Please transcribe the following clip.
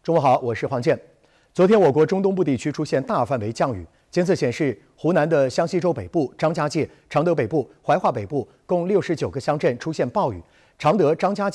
中午好，我是黄健。昨天，我国中东部地区出现大范围降雨，监测显示，湖南的湘西州北部、张家界、常德北部、怀化北部共69个乡镇出现暴雨，常德、张家界